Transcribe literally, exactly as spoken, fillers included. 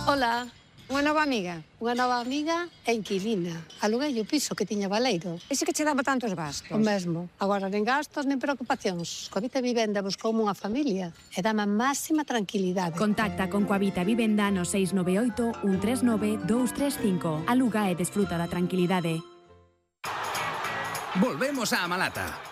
Ola. Unha nova amiga? Unha nova amiga e inquilina. Aluguei o piso que tiña baleiro. Ese que che daba tantos gastos? O mesmo. Agora, nen gastos, nen preocupacións. Coavita Vivenda buscoume unha familia e dame a máxima tranquilidade. Contacta con Coavita Vivenda no seis nove oito, un tres nove, dous tres cinco. Aluga e desfruta da tranquilidade. Volvemos á Malata.